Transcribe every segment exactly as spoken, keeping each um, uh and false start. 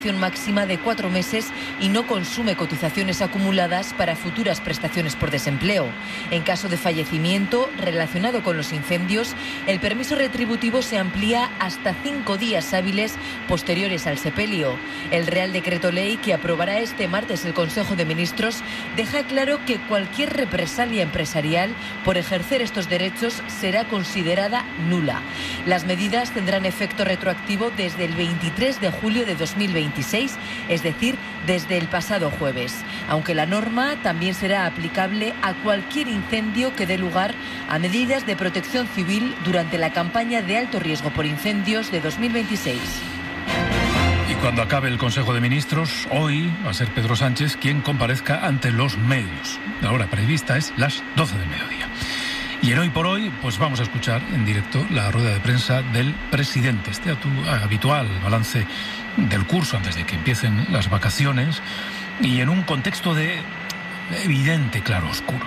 máxima de cuatro meses y no consume cotizaciones acumuladas para futuras prestaciones por desempleo. En caso de fallecimiento relacionado con los incendios, el permiso retributivo se amplía hasta cinco días hábiles posteriores al sepelio. El Real Decreto Ley que aprobará este martes el Consejo de Ministros deja claro que cualquier represalia empresarial por ejercer estos derechos será considerada nula. Las medidas tendrán efecto retroactivo desde el veintitrés de julio de dos mil veintiséis, es decir, desde el pasado jueves, aunque la norma también será aplicable a cualquier incendio que dé lugar a medidas de protección civil durante la campaña de alto riesgo por incendios de dos mil veintiséis. Y cuando acabe el Consejo de Ministros, hoy va a ser Pedro Sánchez quien comparezca ante los medios. La hora prevista es las doce del mediodía. Y en Hoy por Hoy, pues vamos a escuchar en directo la rueda de prensa del presidente, este habitual balance del curso antes de que empiecen las vacaciones y en un contexto de evidente claroscuro.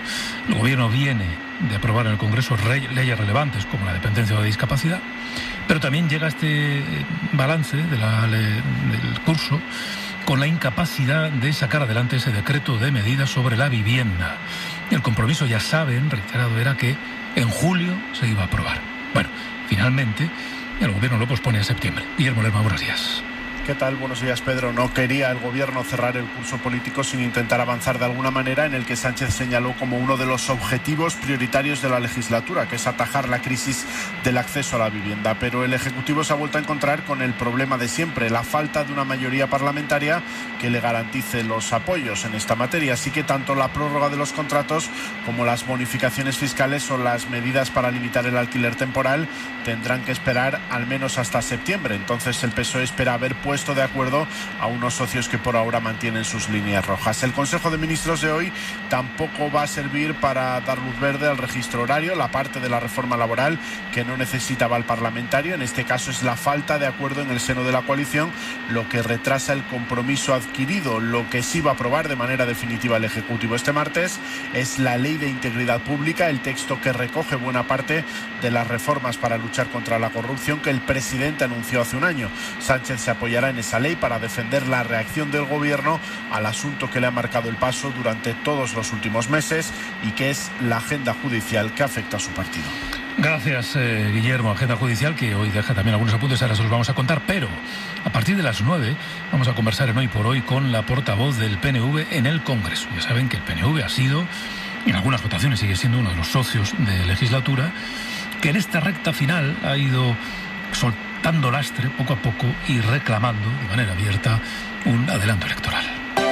El gobierno viene de aprobar en el Congreso leyes relevantes como la dependencia de discapacidad, pero también llega este balance de la, del curso con la incapacidad de sacar adelante ese decreto de medidas sobre la vivienda. El compromiso, ya saben, reiterado, era que en julio se iba a aprobar. Bueno, finalmente el gobierno lo pospone a septiembre. Guillermo Lerma, buenos días. ¿Qué tal? Buenos días, Pedro. No quería el gobierno cerrar el curso político sin intentar avanzar de alguna manera en el que Sánchez señaló como uno de los objetivos prioritarios de la legislatura, que es atajar la crisis del acceso a la vivienda. Pero el Ejecutivo se ha vuelto a encontrar con el problema de siempre, la falta de una mayoría parlamentaria que le garantice los apoyos en esta materia. Así que tanto la prórroga de los contratos como las bonificaciones fiscales o las medidas para limitar el alquiler temporal tendrán que esperar al menos hasta septiembre. Entonces el P S O E espera haber puesto puesto de acuerdo a unos socios que por ahora mantienen sus líneas rojas. El Consejo de Ministros de hoy tampoco va a servir para dar luz verde al registro horario, la parte de la reforma laboral que no necesita aval parlamentario. En este caso es la falta de acuerdo en el seno de la coalición lo que retrasa el compromiso adquirido. Lo que sí va a aprobar de manera definitiva el Ejecutivo este martes es la Ley de Integridad Pública, el texto que recoge buena parte de las reformas para luchar contra la corrupción que el presidente anunció hace un año. Sánchez se apoyará en esa ley para defender la reacción del gobierno al asunto que le ha marcado el paso durante todos los últimos meses y que es la agenda judicial que afecta a su partido. Gracias, eh, Guillermo. Agenda judicial que hoy deja también algunos apuntes, ahora se los vamos a contar, pero a partir de las nueve vamos a conversar en Hoy por Hoy con la portavoz del P N V en el Congreso. Ya saben que el P N V ha sido, en algunas votaciones sigue siendo uno de los socios de legislatura, que en esta recta final ha ido soltando lastre poco a poco y reclamando de manera abierta un adelanto electoral.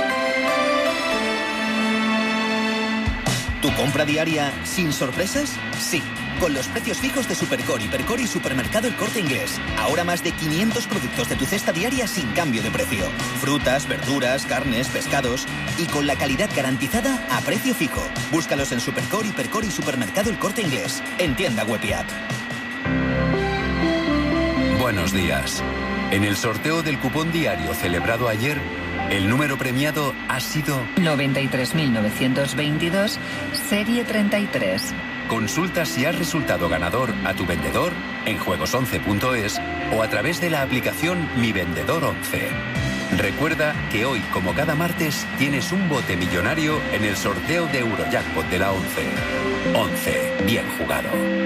¿Tu compra diaria sin sorpresas? Sí, con los precios fijos de Supercore, Hipercore y Supermercado El Corte Inglés. Ahora más de quinientos productos de tu cesta diaria sin cambio de precio. Frutas, verduras, carnes, pescados y con la calidad garantizada a precio fijo. Búscalos en Supercore, Hipercore y Supermercado El Corte Inglés. En tienda web y app. Buenos días. En el sorteo del cupón diario celebrado ayer, el número premiado ha sido noventa y tres mil novecientos veintidós, serie treinta y tres. Consulta si has resultado ganador a tu vendedor en juegos once punto es o a través de la aplicación Mi Vendedor once. Recuerda que hoy, como cada martes, tienes un bote millonario en el sorteo de Eurojackpot de la once. once. Bien jugado.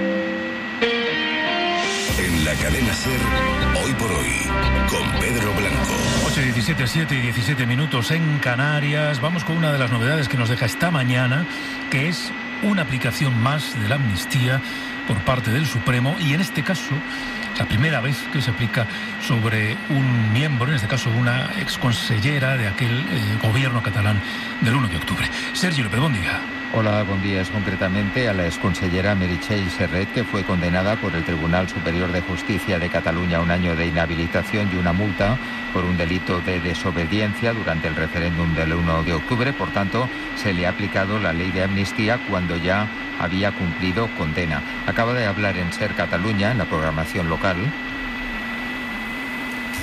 En la cadena SER, Hoy por Hoy, con Pedro Blanco. ocho y diecisiete, siete y diecisiete minutos en Canarias. Vamos con una de las novedades que nos deja esta mañana, que es una aplicación más de la amnistía por parte del Supremo, y en este caso la primera vez que se aplica sobre un miembro, en este caso una exconsellera de aquel eh, gobierno catalán del uno de octubre. Sergi López, buen día. Hola, buen día. Es concretamente a la exconsellera Meritxell Serret, que fue condenada por el Tribunal Superior de Justicia de Cataluña a un año de inhabilitación y una multa por un delito de desobediencia durante el referéndum del uno de octubre. Por tanto, se le ha aplicado la ley de amnistía cuando ya había cumplido condena. Acaba de hablar en SER Cataluña, en la programación local.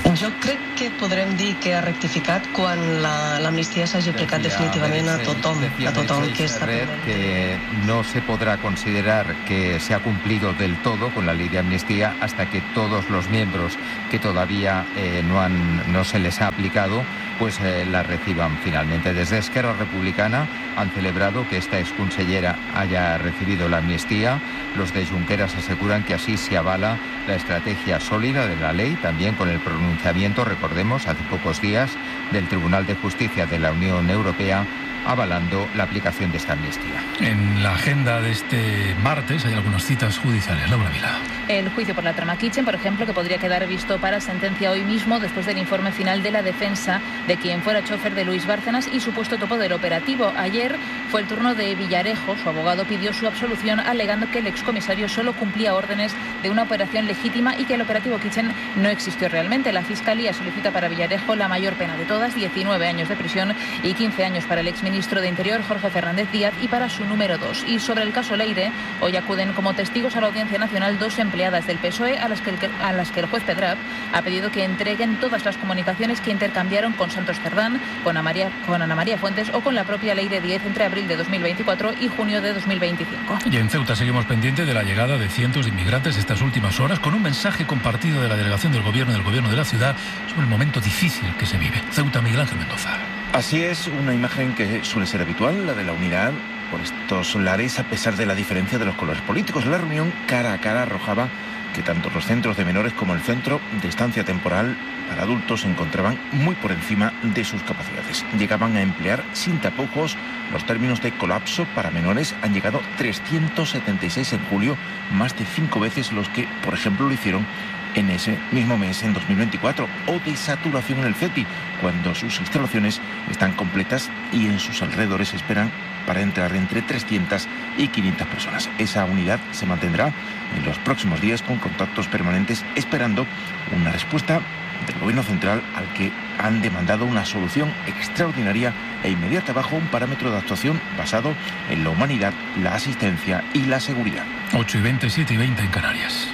Jo crec que podrem dir que ha rectificat quan l'amnistia s'hagi aplicat definitivament a tothom, a tothom que està que no se podrá considerar que se ha cumplido del todo con la ley de amnistía hasta que todos los miembros que todavía eh, no, han, no se les ha aplicado pues eh, la reciban finalmente. Desde Esquerra Republicana han celebrado que esta exconsellera haya recibido la amnistía. Los de Junqueras aseguran que así se avala la estrategia sólida de la ley, también con el pronunciamiento, recordemos, hace pocos días, del Tribunal de Justicia de la Unión Europea avalando la aplicación de esta amnistía. En la agenda de este martes hay algunas citas judiciales. Laura Vila. El juicio por la trama Kitchen, por ejemplo, que podría quedar visto para sentencia hoy mismo después del informe final de la defensa de quien fuera chofer de Luis Bárcenas y supuesto topo del operativo. Ayer fue el turno de Villarejo. Su abogado pidió su absolución alegando que el excomisario solo cumplía órdenes de una operación legítima y que el operativo Kitchen no existió realmente. La Fiscalía solicita para Villarejo la mayor pena de todas, diecinueve años de prisión y quince años para el exministro de Interior, Jorge Fernández Díaz, y para su número dos. Y sobre el caso Leire, hoy acuden como testigos a la Audiencia Nacional dos empleadas del P S O E a las que el, a las que el juez Pedrap ha pedido que entreguen todas las comunicaciones que intercambiaron con Santos Cerdán, con Ana María, con Ana María Fuentes o con la propia Leire Díez entre abril de dos mil veinticuatro y junio de dos mil veinticinco. Y en Ceuta seguimos pendientes de la llegada de cientos de inmigrantes estas últimas horas, con un mensaje compartido de la delegación del gobierno y del gobierno de la ciudad sobre el momento difícil que se vive. Ceuta, Miguel Ángel Mendoza. Así es, una imagen que suele ser habitual, la de la unidad por estos lares, a pesar de la diferencia de los colores políticos. La reunión cara a cara arrojaba que tanto los centros de menores como el centro de estancia temporal para adultos se encontraban muy por encima de sus capacidades. Llegaban a emplear sin tapujos los términos de colapso. Para menores han llegado trescientos setenta y seis en julio, más de cinco veces los que, por ejemplo, lo hicieron en ese mismo mes, en dos mil veinticuatro, o de saturación en el CETI, cuando sus instalaciones están completas y en sus alrededores esperan para entrar entre trescientas y quinientas personas. Esa unidad se mantendrá en los próximos días con contactos permanentes, esperando una respuesta del Gobierno central al que han demandado una solución extraordinaria e inmediata bajo un parámetro de actuación basado en la humanidad, la asistencia y la seguridad. ocho y veinte, siete y veinte en Canarias.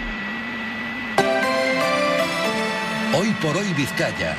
Hoy por hoy Vizcaya.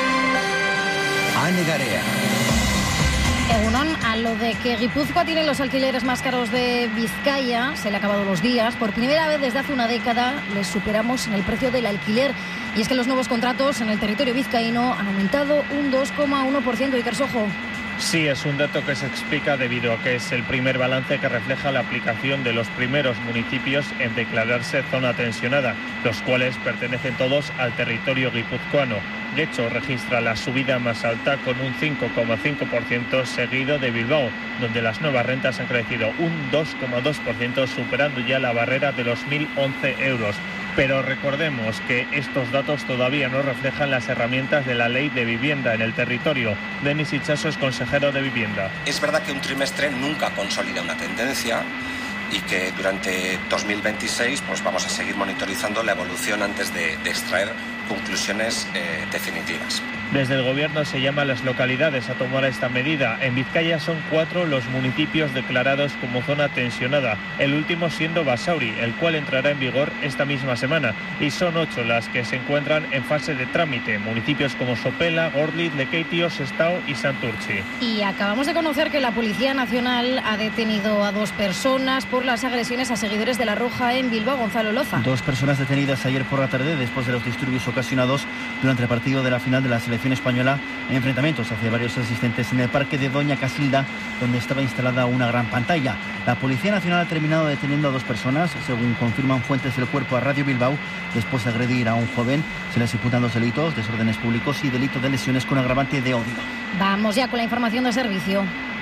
Ane Garea. Egunon, a lo de que Guipúzcoa tiene los alquileres más caros de Vizcaya, se le han acabado los días. Por primera vez desde hace una década les superamos en el precio del alquiler. Y es que los nuevos contratos en el territorio vizcaíno han aumentado un dos coma uno por ciento. Iker Sojo. Sí, es un dato que se explica debido a que es el primer balance que refleja la aplicación de los primeros municipios en declararse zona tensionada, los cuales pertenecen todos al territorio guipuzcoano. De hecho, registra la subida más alta con un cinco coma cinco por ciento seguido de Bilbao, donde las nuevas rentas han crecido un dos coma dos por ciento, superando ya la barrera de los mil once euros. Pero recordemos que estos datos todavía no reflejan las herramientas de la ley de vivienda en el territorio. Denis Itxaso es consejero de Vivienda. Es verdad que un trimestre nunca consolida una tendencia y que durante dos mil veintiséis pues vamos a seguir monitorizando la evolución antes de, de extraer conclusiones eh, definitivas. Desde el Gobierno se llama a las localidades a tomar esta medida. En Vizcaya son cuatro los municipios declarados como zona tensionada, el último siendo Basauri, el cual entrará en vigor esta misma semana. Y son ocho las que se encuentran en fase de trámite, municipios como Sopela, Gorliz, Lekeitio, Sestao y Santurtzi. Y acabamos de conocer que la Policía Nacional ha detenido a dos personas por las agresiones a seguidores de La Roja en Bilbao. Gonzalo Loza. Dos personas detenidas ayer por la tarde después de los disturbios ocasionados durante el partido de la final de la selección española, enfrentamientos hacia varios asistentes en el parque de Doña Casilda, donde estaba instalada una gran pantalla. La Policía Nacional ha terminado deteniendo a dos personas, según confirman fuentes del cuerpo a Radio Bilbao, después de agredir a un joven. Se les imputan dos delitos, desórdenes públicos y delito de lesiones con agravante de odio. Vamos ya con la información de servicio.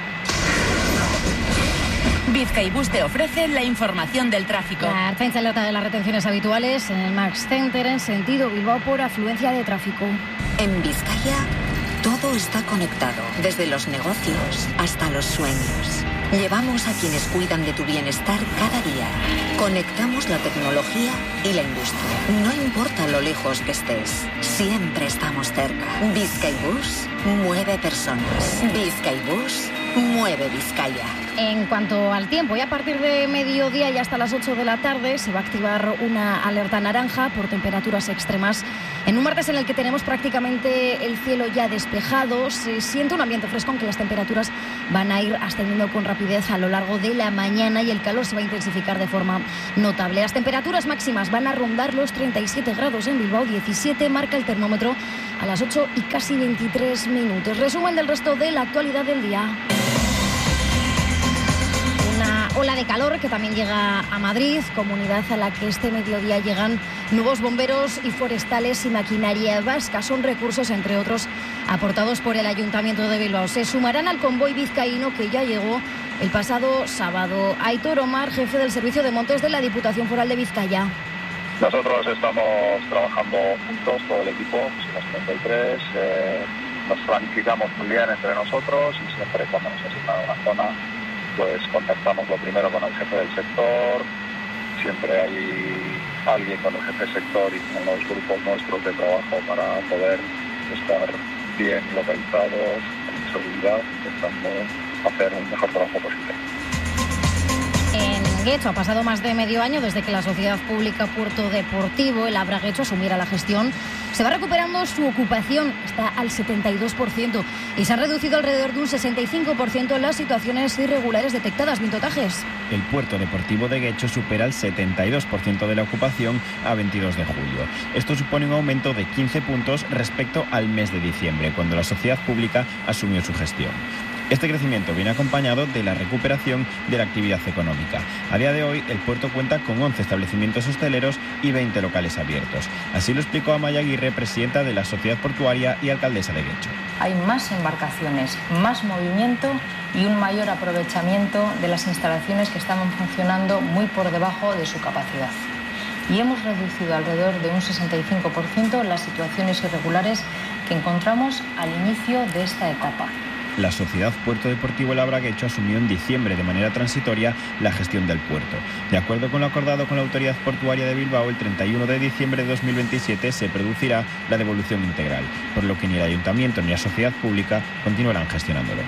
Bizkaibus te ofrece la información del tráfico. La Ertzaintza alerta de las retenciones habituales en el Max Center en sentido Bilbao por afluencia de tráfico. En Vizcaya todo está conectado, desde los negocios hasta los sueños. Llevamos a quienes cuidan de tu bienestar cada día. Conectamos la tecnología y la industria. No importa lo lejos que estés, siempre estamos cerca. Bizkaibus mueve personas. Bizkaibus mueve Vizcaya. En cuanto al tiempo, y a partir de mediodía y hasta las ocho de la tarde se va a activar una alerta naranja por temperaturas extremas En un martes en el que tenemos prácticamente el cielo ya despejado, se siente un ambiente fresco, aunque las temperaturas van a ir ascendiendo con rapidez a lo largo de la mañana y el calor se va a intensificar de forma notable. Las temperaturas máximas van a rondar los treinta y siete grados en Bilbao, diecisiete marca el termómetro a las ocho y casi veintitrés minutos. Resumen del resto de la actualidad del día. Una ola de calor que también llega a Madrid, comunidad a la que este mediodía llegan nuevos bomberos y forestales y maquinaria vasca. Son recursos, entre otros, aportados por el Ayuntamiento de Bilbao. Se sumarán al convoy vizcaíno que ya llegó el pasado sábado. Aitor Omar, jefe del Servicio de Montes de la Diputación Foral de Vizcaya. Nosotros estamos trabajando juntos, todo el equipo, somos treinta y tres, eh, nos planificamos muy bien entre nosotros y siempre cuando nos asignan una zona, pues contactamos lo primero con el jefe del sector, siempre hay alguien con el jefe del sector y con los grupos nuestros de trabajo para poder estar bien localizados, con seguridad, intentando hacer un mejor trabajo posible. En Guecho ha pasado más de medio año desde que la Sociedad Pública Puerto Deportivo, el Abra Guecho, asumiera la gestión. Se va recuperando su ocupación, está al setenta y dos por ciento y se han reducido alrededor de un sesenta y cinco por ciento las situaciones irregulares detectadas. Vintotajes. El Puerto Deportivo de Guecho supera el setenta y dos por ciento de la ocupación a veintidós de julio. Esto supone un aumento de quince puntos respecto al mes de diciembre, cuando la Sociedad Pública asumió su gestión. Este crecimiento viene acompañado de la recuperación de la actividad económica. A día de hoy, el puerto cuenta con once establecimientos hosteleros y veinte locales abiertos. Así lo explicó Amaya Aguirre, presidenta de la Sociedad Portuaria y alcaldesa de Guecho. Hay más embarcaciones, más movimiento y un mayor aprovechamiento de las instalaciones que estaban funcionando muy por debajo de su capacidad. Y hemos reducido alrededor de un sesenta y cinco por ciento las situaciones irregulares que encontramos al inicio de esta etapa. La Sociedad Puerto Deportivo El Abra Guecho asumió en diciembre de manera transitoria la gestión del puerto. De acuerdo con lo acordado con la Autoridad Portuaria de Bilbao, el treinta y uno de diciembre de dos mil veintisiete se producirá la devolución integral, por lo que ni el Ayuntamiento ni la Sociedad Pública continuarán gestionándolo.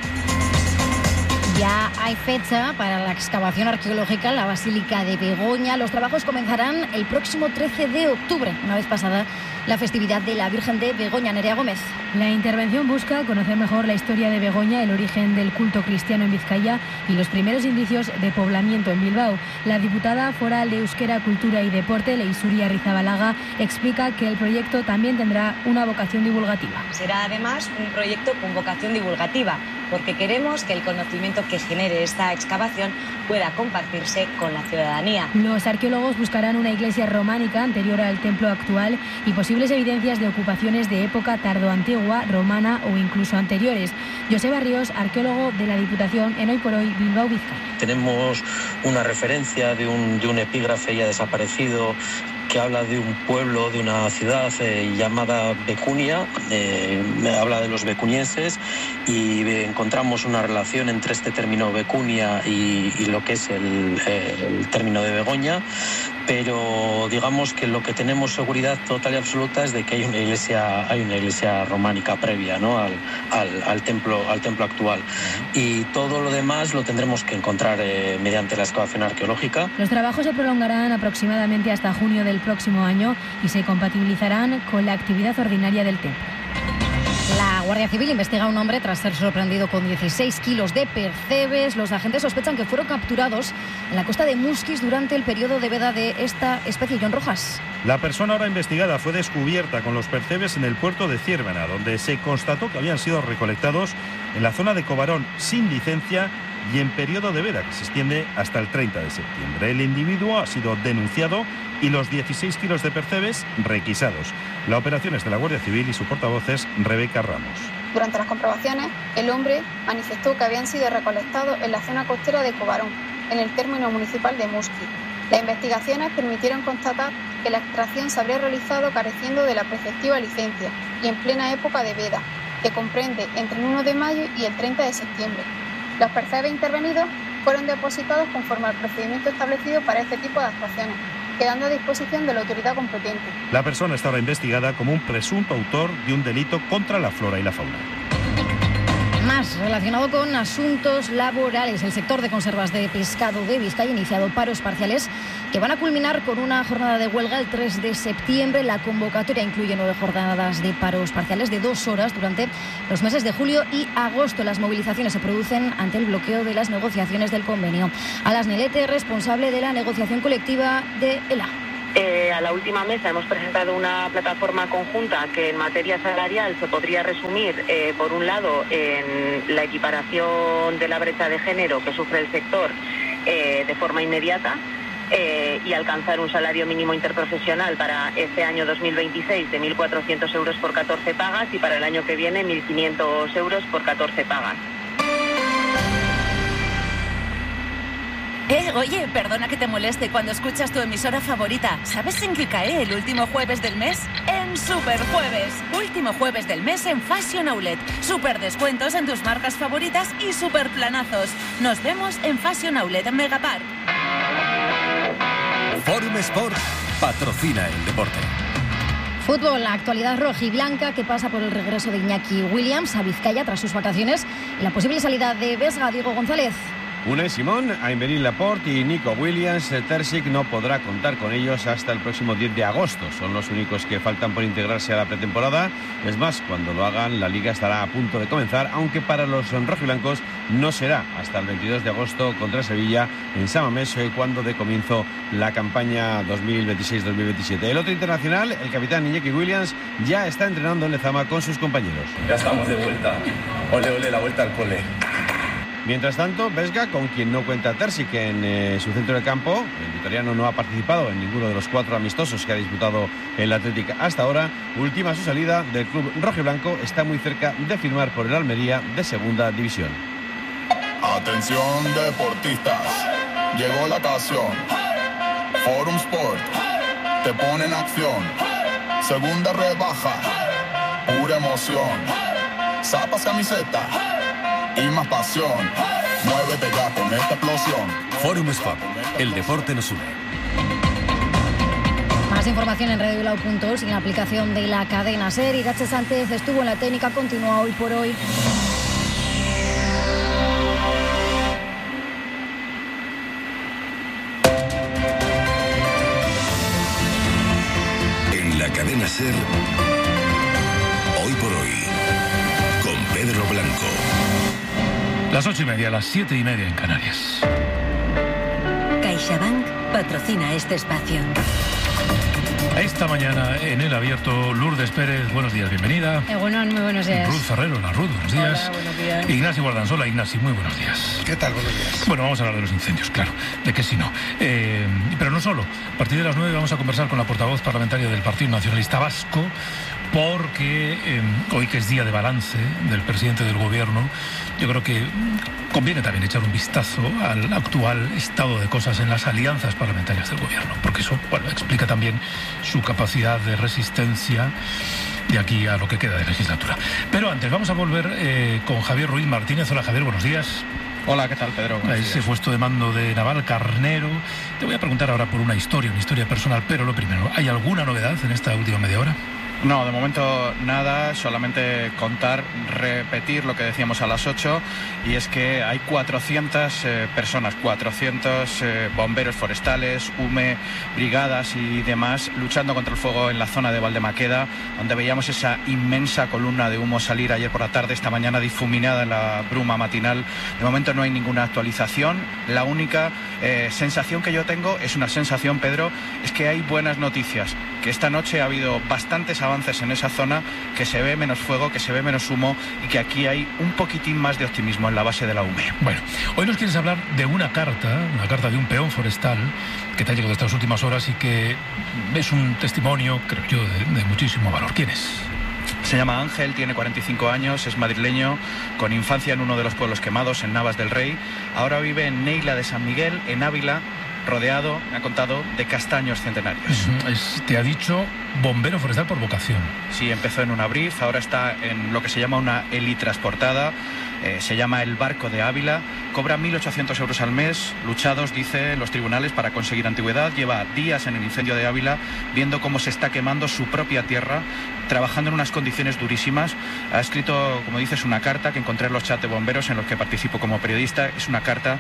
Ya hay fecha para la excavación arqueológica en la Basílica de Begoña. Los trabajos comenzarán el próximo trece de octubre, una vez pasada la festividad de la Virgen de Begoña. Nerea Gómez. La intervención busca conocer mejor la historia de Begoña, el origen del culto cristiano en Vizcaya y los primeros indicios de poblamiento en Bilbao. La diputada foral de Euskera, Cultura y Deporte, Leisuri Arrizabalaga, explica que el proyecto también tendrá una vocación divulgativa. Será además un proyecto con vocación divulgativa, porque queremos que el conocimiento que genere esta excavación pueda compartirse con la ciudadanía. Los arqueólogos buscarán una iglesia románica anterior al templo actual y posibles evidencias de ocupaciones de época tardoantigua, romana o incluso anteriores. José Barrios, arqueólogo de la Diputación en Hoy por Hoy, Bilbao, Vizcaya. Tenemos una referencia de un, de un epígrafe ya desaparecido que habla de un pueblo, de una ciudad eh, llamada Becunia, eh, habla de los becunienses y eh, encontramos una relación entre este término Becunia y, y lo que es el, eh, el término de Begoña, pero digamos que lo que tenemos seguridad total y absoluta es de que hay una iglesia, hay una iglesia románica previa, ¿no? al, al, al, templo, al templo actual. Y todo lo demás lo tendremos que encontrar eh, mediante la excavación arqueológica. Los trabajos se prolongarán aproximadamente hasta junio del próximo año y se compatibilizarán con la actividad ordinaria del templo. La Guardia Civil investiga a un hombre tras ser sorprendido con dieciséis kilos de percebes. Los agentes sospechan que fueron capturados en la costa de Musquis durante el periodo de veda de esta especie. John Rojas. La persona ahora investigada fue descubierta con los percebes en el puerto de Ciervena, donde se constató que habían sido recolectados en la zona de Cobarón sin licencia y en periodo de veda que se extiende hasta el treinta de septiembre. El individuo ha sido denunciado y los dieciséis kilos de percebes requisados. La operación es de la Guardia Civil y su portavoz es Rebeca Ramos. Durante las comprobaciones, el hombre manifestó que habían sido recolectados en la zona costera de Cobarón, en el término municipal de Musqui. Las investigaciones permitieron constatar que la extracción se habría realizado careciendo de la preceptiva licencia y en plena época de veda, que comprende entre el uno de mayo y el treinta de septiembre. Los percebes intervenidos fueron depositados conforme al procedimiento establecido para este tipo de actuaciones, quedando a disposición de la autoridad competente. La persona está ahora investigada como un presunto autor de un delito contra la flora y la fauna. Más relacionado con asuntos laborales, el sector de conservas de pescado de Vizcaya ha iniciado paros parciales que van a culminar con una jornada de huelga el tres de septiembre. La convocatoria incluye nueve jornadas de paros parciales de dos horas durante los meses de julio y agosto. Las movilizaciones se producen ante el bloqueo de las negociaciones del convenio. Alas Nelete, responsable de la negociación colectiva de ELA. Eh, a la última mesa hemos presentado una plataforma conjunta que en materia salarial se podría resumir, eh, por un lado, en la equiparación de la brecha de género que sufre el sector eh, de forma inmediata eh, y alcanzar un salario mínimo interprofesional para este año dos mil veintiséis de mil cuatrocientos euros por catorce pagas y para el año que viene mil quinientos euros por catorce pagas. Eh, oye, perdona que te moleste cuando escuchas tu emisora favorita. ¿Sabes en qué cae el último jueves del mes? En Super Jueves. Último jueves del mes en Fashion Outlet. Super descuentos en tus marcas favoritas y super planazos. Nos vemos en Fashion Outlet en Megapark. Forum Sport patrocina el deporte. Fútbol, la actualidad rojiblanca que pasa por el regreso de Iñaki Williams a Vizcaya tras sus vacaciones y la posible salida de Vesga. Diego González. Unai Simón, Aymeric Laporte y Nico Williams. Terzic no podrá contar con ellos hasta el próximo diez de agosto. Son los únicos que faltan por integrarse a la pretemporada. Es más, cuando lo hagan, la Liga estará a punto de comenzar, aunque para los rojiblancos no será hasta el veintidós de agosto contra Sevilla en San Mamés, cuando dé comienzo la campaña dos mil veintiséis dos mil veintisiete. El otro internacional, el capitán Iñaki Williams, ya está entrenando en Lezama con sus compañeros. Ya estamos de vuelta. Ole, ole, la vuelta al cole. Mientras tanto, Vesga, con quien no cuenta Terzic en eh, su centro de campo, el vitoriano no ha participado en ninguno de los cuatro amistosos que ha disputado el Athletic hasta ahora. Ultima su salida del club rojiblanco, está muy cerca de firmar por el Almería de segunda división. Atención deportistas, llegó la ocasión. Forum Sport te pone en acción. Segunda rebaja, pura emoción. Zapas camiseta y más pasión. Muévete ya con esta explosión. Forum Sport, el deporte nos une. Más información en radio bilbao punto es y en la aplicación de la cadena SER. Irache Sánchez estuvo en la técnica, continúa hoy por hoy. En la cadena SER, hoy por hoy, con Pedro Blanco. Las ocho y media, las siete y media en Canarias. CaixaBank patrocina este espacio. Esta mañana en El Abierto, Lourdes Pérez, buenos días, bienvenida. Eh, bueno, muy buenos días. Ruth Ferrero, la Ruth, buenos días. Hola, buenos días. Ignacio Guardanzola, Ignasi, muy buenos días. ¿Qué tal? Buenos días. Bueno, vamos a hablar de los incendios, claro, de qué si no. Eh, pero no solo. A partir de las nueve vamos a conversar con la portavoz parlamentaria del Partido Nacionalista Vasco, porque eh, hoy que es día de balance del presidente del gobierno, yo creo que conviene también echar un vistazo al actual estado de cosas en las alianzas parlamentarias del gobierno, porque eso, bueno, explica también su capacidad de resistencia de aquí a lo que queda de legislatura. Pero antes vamos a volver eh, con Javier Ruiz Martínez. Hola Javier, buenos días. Hola, ¿qué tal, Pedro? A ese puesto de mando de Naval Carnero. Te voy a preguntar ahora por una historia, una historia personal, pero lo primero, ¿hay alguna novedad en esta última media hora? No, de momento nada, solamente contar, repetir lo que decíamos a las ocho, y es que hay cuatrocientas eh, personas, cuatrocientos eh, bomberos forestales, U M E, brigadas y demás, luchando contra el fuego en la zona de Valdemaqueda, donde veíamos esa inmensa columna de humo salir ayer por la tarde, esta mañana difuminada en la bruma matinal. De momento no hay ninguna actualización. La única eh, sensación que yo tengo es una sensación, Pedro, es que hay buenas noticias, que esta noche ha habido bastantes avances en esa zona, que se ve menos fuego, que se ve menos humo y que aquí hay un poquitín más de optimismo en la base de la U M E. Bueno, hoy nos quieres hablar de una carta, una carta de un peón forestal que te ha llegado estas últimas horas y que es un testimonio, creo yo, de, de muchísimo valor. ¿Quién es? Se llama Ángel, tiene cuarenta y cinco años, es madrileño, con infancia en uno de los pueblos quemados, en Navas del Rey. Ahora vive en Neila de San Miguel, en Ávila, rodeado, me ha contado, de castaños centenarios. Es, te ha dicho bombero forestal por vocación. Sí, empezó en una brief, ahora está en lo que se llama una helitransportada, eh, se llama el Barco de Ávila, cobra mil ochocientos euros al mes, luchados, dice, los tribunales para conseguir antigüedad, lleva días en el incendio de Ávila, viendo cómo se está quemando su propia tierra, trabajando en unas condiciones durísimas. Ha escrito, como dices, una carta que encontré en los chats de bomberos en los que participo como periodista. Es una carta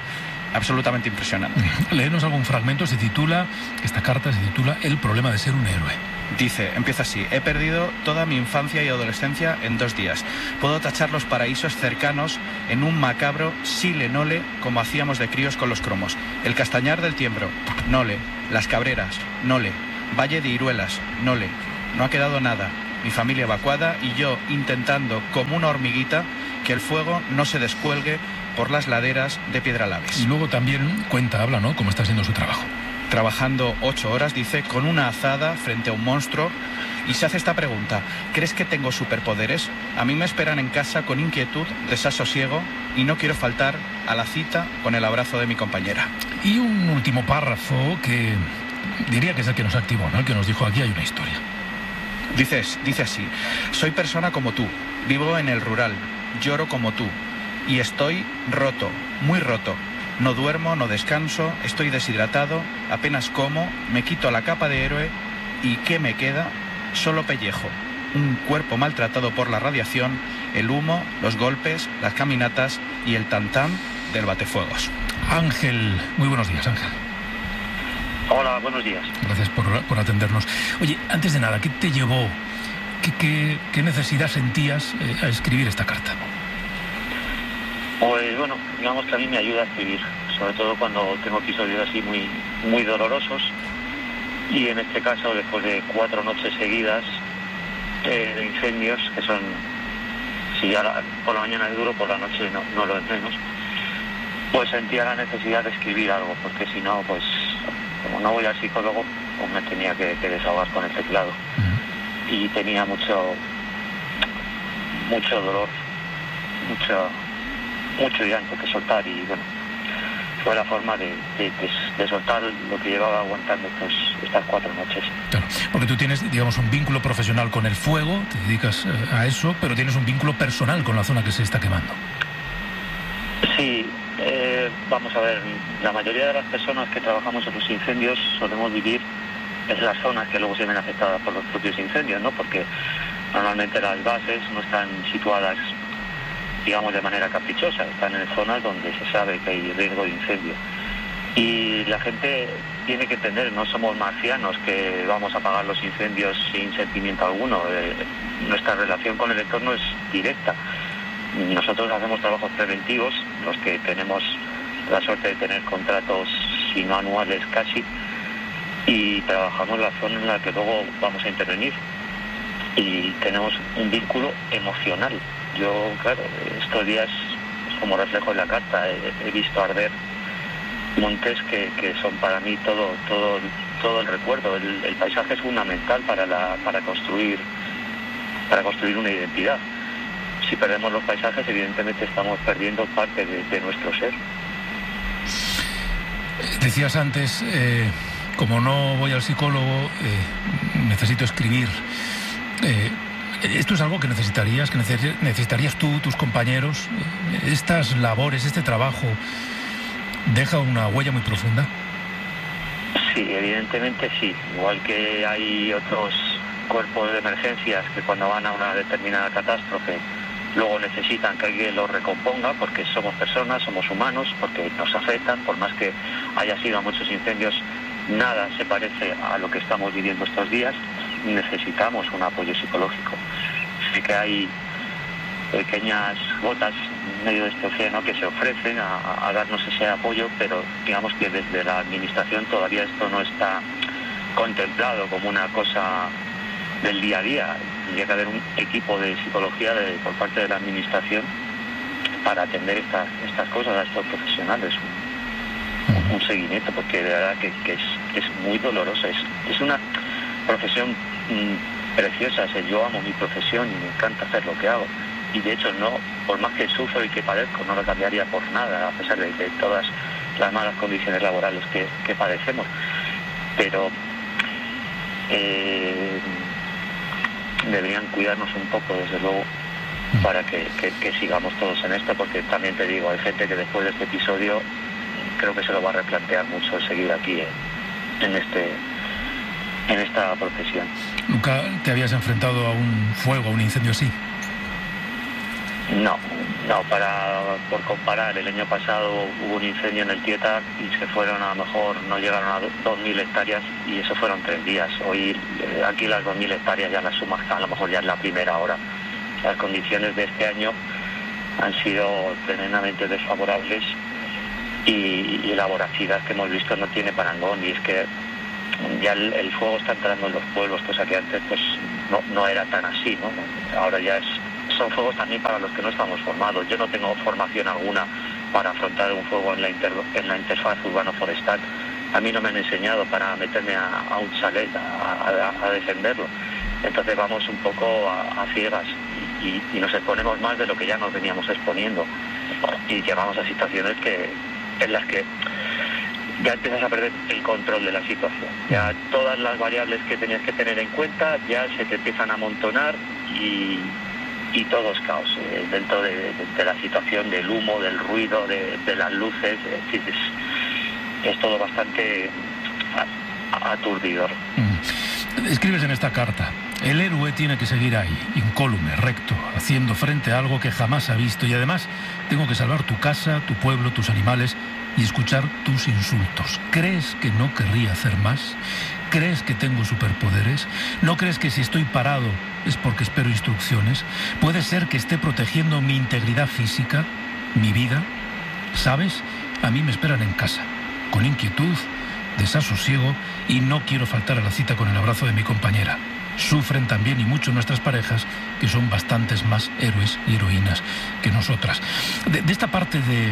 absolutamente impresionante. Léenos algún fragmento. Se titula, esta carta se titula El problema de ser un héroe. Dice, empieza así: he perdido toda mi infancia y adolescencia en dos días. Puedo tachar los paraísos cercanos en un macabro sile nole, como hacíamos de críos con los cromos. El Castañar del Tiembro, nole. Las Cabreras, nole. Valle de Iruelas, nole. No ha quedado nada. Mi familia evacuada y yo intentando, como una hormiguita, que el fuego no se descuelgue por las laderas de Piedralaves. Y luego también cuenta, habla, ¿no?, cómo está siendo su trabajo. Trabajando ocho horas, dice, con una azada frente a un monstruo, y se hace esta pregunta: ¿crees que tengo superpoderes? A mí me esperan en casa con inquietud, desasosiego, y no quiero faltar a la cita con el abrazo de mi compañera. Y un último párrafo que diría que es el que nos activó, ¿no?, el que nos dijo: aquí hay una historia. Dices, dice así: soy persona como tú, vivo en el rural, lloro como tú, y estoy roto, muy roto. No duermo, no descanso, estoy deshidratado, apenas como, me quito la capa de héroe y ¿qué me queda? Solo pellejo, un cuerpo maltratado por la radiación, el humo, los golpes, las caminatas y el tantán del batefuegos. Ángel, muy buenos días, Ángel. Hola, buenos días. Gracias por, por atendernos. Oye, antes de nada, ¿qué te llevó, qué, qué, qué necesidad sentías eh, a escribir esta carta? Pues bueno, digamos que a mí me ayuda a escribir, sobre todo cuando tengo episodios así muy, muy dolorosos, y en este caso, después de cuatro noches seguidas eh, de incendios, que son, si ya la, por la mañana es duro, por la noche no, no lo es menos, pues sentía la necesidad de escribir algo, porque si no, pues como no voy al psicólogo, pues me tenía que, que desahogar con el teclado. Uh-huh. Y tenía mucho, mucho dolor, mucho... mucho llanto que soltar, y bueno, fue la forma de, de, de, de soltar lo que llevaba aguantando pues, estas cuatro noches. Claro, porque tú tienes, digamos, un vínculo profesional con el fuego, te dedicas a eso, pero tienes un vínculo personal con la zona que se está quemando. Sí, eh, vamos a ver, la mayoría de las personas que trabajamos en los incendios solemos vivir en las zonas que luego se ven afectadas por los propios incendios, ¿no? Porque normalmente las bases no están situadas, digamos, de manera caprichosa, están en zonas donde se sabe que hay riesgo de incendio. Y la gente tiene que entender, no somos marcianos que vamos a apagar los incendios sin sentimiento alguno. Eh, nuestra relación con el entorno es directa. Nosotros hacemos trabajos preventivos, los que tenemos la suerte de tener contratos, si no anuales casi, y trabajamos la zona en la que luego vamos a intervenir. Y tenemos un vínculo emocional. Yo, claro, estos días, como reflejo en la carta, he, he visto arder montes que, que son para mí todo todo todo el recuerdo. El, el paisaje es fundamental para la para construir para construir una identidad. Si perdemos los paisajes, evidentemente estamos perdiendo parte de, de nuestro ser. Decías antes, eh, como no voy al psicólogo, eh, necesito escribir. Eh, ¿Esto es algo que necesitarías, que necesitarías tú, tus compañeros? ¿Estas labores, este trabajo, deja una huella muy profunda? Sí, evidentemente sí. Igual que hay otros cuerpos de emergencias que cuando van a una determinada catástrofe luego necesitan que alguien los recomponga, porque somos personas, somos humanos, porque nos afectan, por más que haya sido a muchos incendios, nada se parece a lo que estamos viviendo estos días. Necesitamos un apoyo psicológico. Sé que hay pequeñas gotas en medio de este océano que se ofrecen a, a darnos ese apoyo, pero digamos que desde la administración todavía esto no está contemplado como una cosa del día a día. Tendría que haber un equipo de psicología de, por parte de la administración para atender estas estas cosas a estos profesionales. Un, un seguimiento, porque de verdad que, que, es, que es muy doloroso. Es, es una profesión mmm, preciosa. O sea, yo amo mi profesión y me encanta hacer lo que hago. Y de hecho, no, por más que sufro y que padezco, no lo cambiaría por nada, a pesar de, de todas las malas condiciones laborales que, que padecemos. Pero eh, deberían cuidarnos un poco, desde luego, para que, que, que sigamos todos en esto, porque también te digo, hay gente que después de este episodio creo que se lo va a replantear mucho seguir aquí en, en este en esta profesión. ¿Nunca te habías enfrentado a un fuego, a un incendio así? No, no, para por comparar, el año pasado hubo un incendio en el Tieta y se fueron, a lo mejor no llegaron a dos mil hectáreas y eso fueron tres días. Hoy eh, aquí las dos mil hectáreas ya las sumas, a lo mejor ya es la primera hora. Las condiciones de este año han sido tremendamente desfavorables y, y la voracidad que hemos visto no tiene parangón, y es que ya el, el fuego está entrando en los pueblos, cosa que antes pues no, no era tan así, ¿no? Ahora ya es son fuegos también para los que no estamos formados. Yo no tengo formación alguna para afrontar un fuego en la, inter, en la interfaz urbano-forestal. A mí no me han enseñado para meterme a, a un chalet a, a, a defenderlo. Entonces vamos un poco a, a ciegas y, y nos exponemos más de lo que ya nos veníamos exponiendo. Y llegamos a situaciones que en las que ya empiezas a perder el control de la situación. Ya todas las variables que tenías que tener en cuenta ya se te empiezan a amontonar y... y todo es caos eh, dentro de, de, de la situación del humo, del ruido, de, de las luces. Es, decir, es, es todo bastante aturdidor. Mm. Escribes en esta carta: el héroe tiene que seguir ahí, incólume, recto, haciendo frente a algo que jamás ha visto, y además tengo que salvar tu casa, tu pueblo, tus animales y escuchar tus insultos. ¿Crees que no querría hacer más? ¿Crees que tengo superpoderes? ¿No crees que si estoy parado es porque espero instrucciones? ¿Puede ser que esté protegiendo mi integridad física, mi vida? ¿Sabes? A mí me esperan en casa, con inquietud, desasosiego, y no quiero faltar a la cita con el abrazo de mi compañera. Sufren también y mucho nuestras parejas, que son bastantes más héroes y heroínas que nosotras. De, de esta parte de...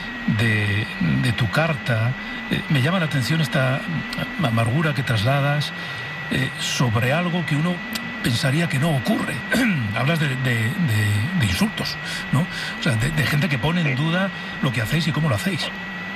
De, de tu carta, eh, me llama la atención esta amargura que trasladas eh, sobre algo que uno pensaría que no ocurre. Hablas de, de, de, de insultos, ¿no? O sea, de, de gente que pone en duda lo que hacéis y cómo lo hacéis.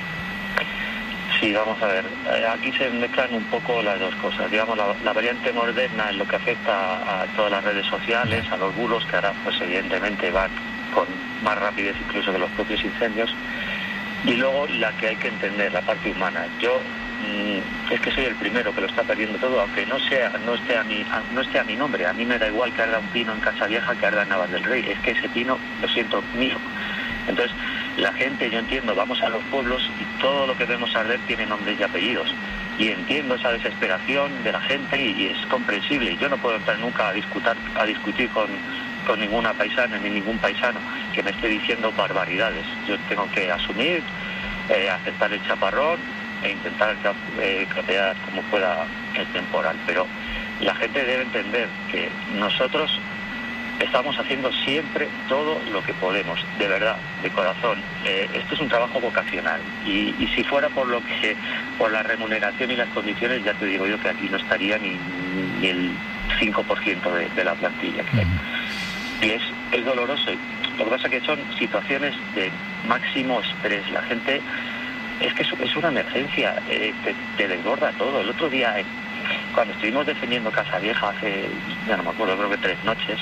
Sí, vamos a ver. Aquí se mezclan un poco las dos cosas. Digamos, la, la variante moderna en lo que afecta a todas las redes sociales, a los bulos, que ahora pues evidentemente van con más rapidez incluso que los propios incendios. Y luego la que hay que entender, la parte humana. Yo mmm, es que soy el primero que lo está perdiendo todo, aunque no sea, no esté a mi, a, no esté a mi nombre. A mí me da igual que arda un pino en Casavieja que arda en Navas del Rey. Es que ese pino, lo siento, mío. Entonces, la gente, yo entiendo, vamos a los pueblos y todo lo que vemos arder tiene nombres y apellidos. Y entiendo esa desesperación de la gente y, y es comprensible. Yo no puedo entrar nunca a discutir, a discutir con... con ninguna paisana ni ningún paisano que me esté diciendo barbaridades. Yo tengo que asumir, eh, aceptar el chaparrón e intentar eh, capear como pueda el temporal. Pero la gente debe entender que nosotros estamos haciendo siempre todo lo que podemos, de verdad, de corazón. Eh, esto es un trabajo vocacional y, y si fuera por lo que por la remuneración y las condiciones, ya te digo yo que aquí no estaría ni, ni el cinco por ciento de, de la plantilla que hay. Y es, es doloroso. Lo que pasa es que son situaciones de máximo estrés. La gente, es que es, es una emergencia, eh, te, te desborda todo. El otro día, eh, cuando estuvimos defendiendo Casavieja hace, ya no me acuerdo, creo que tres noches,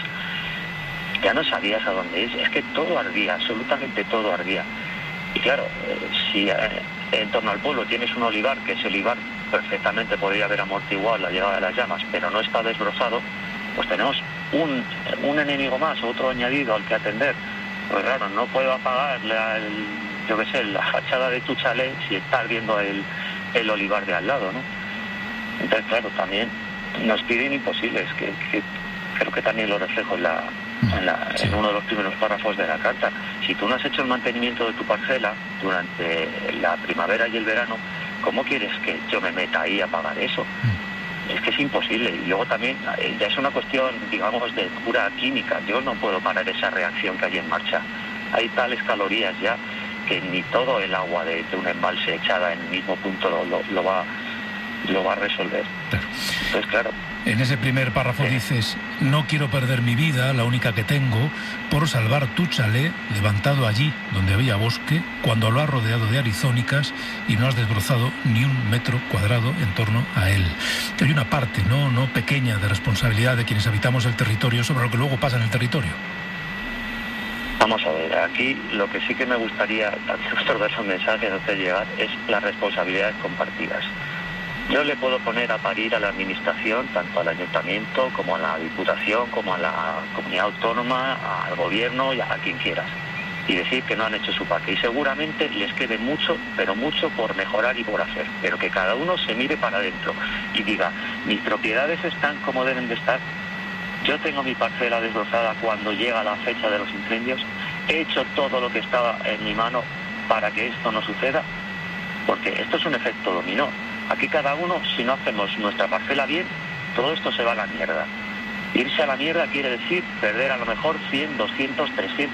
ya no sabías a dónde ir. Es que todo ardía, absolutamente todo ardía. Y claro, eh, si eh, en torno al pueblo tienes un olivar, que ese olivar perfectamente podría haber amortiguado la llegada de las llamas, pero no está desbrozado, pues tenemos un, un enemigo más, otro añadido al que atender. Pues claro, no puedo apagar la, el, yo qué sé, la fachada de tu chalet si está ardiendo el, el olivar de al lado, ¿no? Entonces, claro, también nos piden imposibles, que, que creo que también lo reflejo en, la, en, la, en uno de los primeros párrafos de la carta. Si tú no has hecho el mantenimiento de tu parcela durante la primavera y el verano, ¿cómo quieres que yo me meta ahí a pagar eso? Es que es imposible. Y luego también ya es una cuestión, digamos, de pura química. Yo no puedo parar esa reacción que hay en marcha. Hay tales calorías ya que ni todo el agua de, de un embalse echada en el mismo punto lo, lo, lo, va, lo va a resolver. Claro. Entonces, claro. En ese primer párrafo sí. Dices: no quiero perder mi vida, la única que tengo, por salvar tu chalet, levantado allí donde había bosque, cuando lo has rodeado de arizónicas y no has desbrozado ni un metro cuadrado en torno a él. Que hay una parte no, no pequeña de responsabilidad de quienes habitamos el territorio sobre lo que luego pasa en el territorio. Vamos a ver, aquí lo que sí que me gustaría, a nosotros dar un mensaje, hacer llegar, es las responsabilidades compartidas. Yo le puedo poner a parir a la administración, tanto al ayuntamiento como a la diputación, como a la comunidad autónoma, al gobierno y a quien quieras, y decir que no han hecho su parte. Y seguramente les quede mucho, pero mucho por mejorar y por hacer. Pero que cada uno se mire para adentro y diga, mis propiedades están como deben de estar. Yo tengo mi parcela desbrozada cuando llega la fecha de los incendios. He hecho todo lo que estaba en mi mano para que esto no suceda, porque esto es un efecto dominó. Aquí cada uno, si no hacemos nuestra parcela bien, todo esto se va a la mierda. Irse a la mierda quiere decir perder a lo mejor cien, doscientos, trescientos